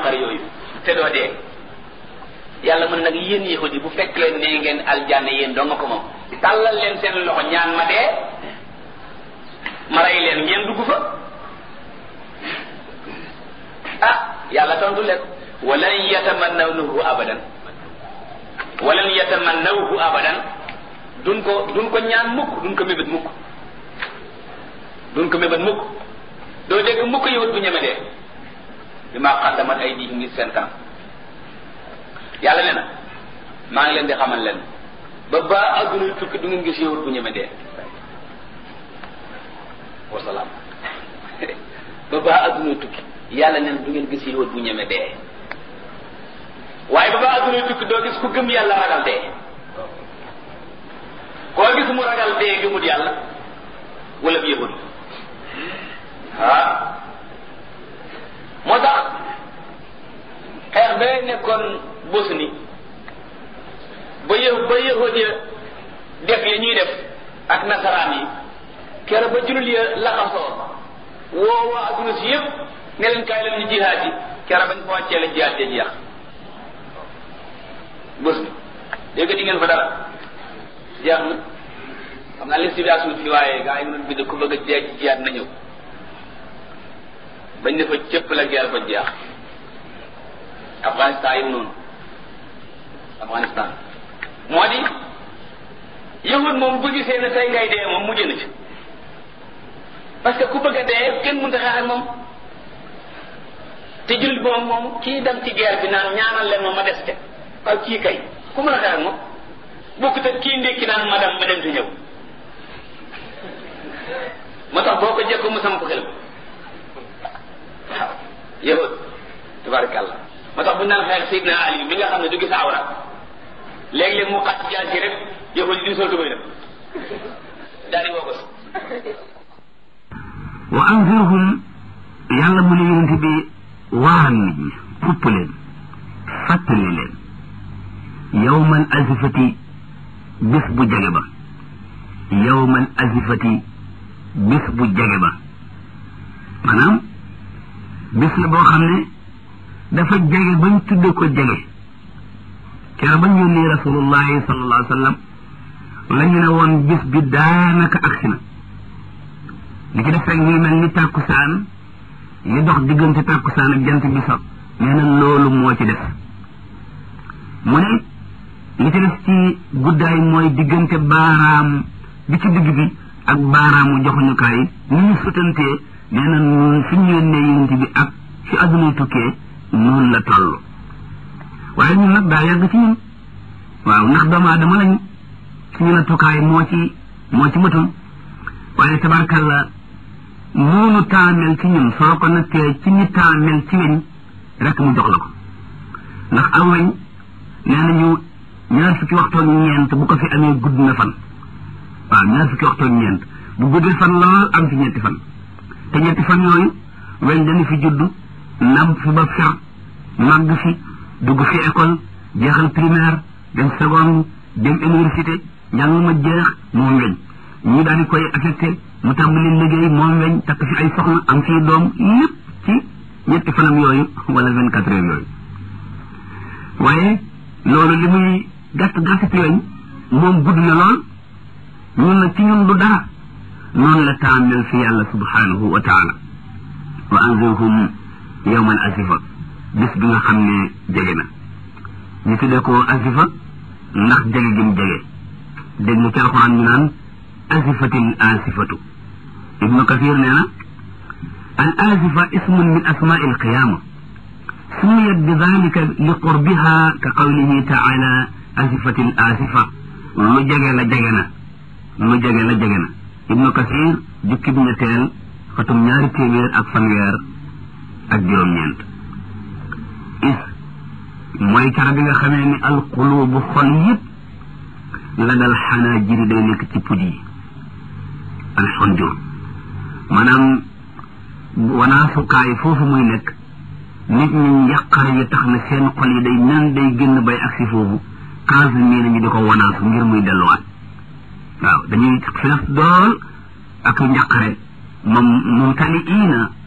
naqar yooyu te doo dee yàlla mën nag yéen yahudi bu fekk leen nee ngeen aljanna yéen doo nga ko moom tàllal leen seen loxo ñaan ma dee ma rey leen ngeen dugg fa ah yàlla tontu leen walan yatamannawhu abadan walan yatamannawhu abadan duñ ko ñaan mukk duñ ko mébét mukk doo dégg mukk yahud bu ñeme dee bi maa qaddamat aydihim ngi seen kanam yàlla nee na maa ngi leen di xamal leen ba adduna tukki du ngeen gis yahud bu ñeme dee wasalaam ba adduna tukki yàlla nee na du ngeen gis yahud bu ñeme dee waaye ba adduna tukki doo gis ku gëm yàlla ragal dee koo gis mu ragal dee gëmut yàlla wala bi yahud moo tax xeex ba nekkoon Bosnie ba yahud ya def ya ñuy def ak nasaraan yi kere ba jullit ya laxasoo woo waa adduna si yëpp ne leen kaay leen ñu jihaad yi kere bañ fa wàccee la jihaad ja jeex Bosnie léegi di ngeen fa dara jeex na xam naa leen situation fi waaye gaa yi mënoon bind ku bëgg a jeex ci jihaad na ñëw bañ ne fa cëpp la guerre ba jeex Afghanistan yi noonu Afghanistan moo di yahud moom bu gisee ne tey ngay dee moom mu génn ci parce que ku bëgg a dee kenn mënut a xeex ak moom te jullit moom kii dem ci guerre bi naan ñaanal leen moom ma des te waaw kii kay ku mën a xeex ak moom bokkut ak kii ndékki naan ma dem te ñëw moo tax boo ko jekko mu sam ko xelam waaw yahud tabarakallah moo tax bu naan xeex Seydina Ali bi nga xam ne du gis awra léeg-léeg mu xat jaar ci rek yahud yi di sol tubay nag daal di woo ko wa anzirhum yàlla mu ne yonent bi waaral nit ñi pupp leen fàttali leen yawmal azifati bis bu jege ba yawmal azifati bis bu jege ba maanaam bis la boo xam ne dafa jege bañ tudde ko jege kera bañ yónnee rasulullahi sallallahu alayhi wa sallam la ñu ne woon bis bi daanaka agsi na li ci def rek muy mel ni tàkkusaan li dox diggante tàkkusaan ak jant bi so nee na loolu moo ci def mu ne li ci def ci guddaay mooy diggante baaraam bi ci digg bi ak baaraamu joxuñukaay ni ñu sutantee nee na fi ñu yónnee yonent bi ak fi adduna tukkee noonu la toll waaye ñun nag daa yàgg ci ñun waaw ndax doomu aadama lañ suñu nattukaay moo ci matul waaye tabarkalla noonu taamel ci ñun soo ko nattee ci ni taamel ci weñ rek mu jox la ko ndax aw weñ nee nañu ñaar fukki waxtoog ñeent bu ko fi amee gudd na fan waaw ñaar fukki waxtoog ñeent bu guddee fan lool am fi ñetti fan te ñetti fan yooyu weñ dañu fi judd namp fi ba fer màgg fi dugg fi école jeexal primaire dem seconde dem université njàng ma jeex moom weñ ñu daal di koy affecté mu tàmbali liggéey moom weñ takk fi ay soxna am fii doom lépp ci ñetti fanam yooyu wala 24 heures yooyu waaye loolu li muy gàtt ci weñ moom gudd na lool ñun nag ci ñun du dara noonu la taamel fi yàlla subhanahu wa taala wa anzirhum yawmal azifa bis bi nga xam ne jege na ñu tuddee ko azifa ndax jege gi mu jege dégg nga ci alxuraan ñu naan azifatil asifatu ibnu kathir nee na al azifa ismun min asmaai alqiyama sumiyat bi dalika li qurbiha ka qawlihi taala azifatil asifa lu jege la jege na ibnu kathir jukki bi ñetteel xatum 200 ak fanweer ak juróom-ñeent is mooy cara bi nga xamee ni alqulubu xol yëpp la dal xanaa jiri day nekk ci pud yi alxonjur maanaam wanaasukaay foofu muy nekk nit ñi njaqare yi tax na seen xol yi day nan day génn bay agsi foofu quinze mille ñu di ko wanaasu ngir muy delluwaat waaw dañuy fees dool ak njaqare moom tali iina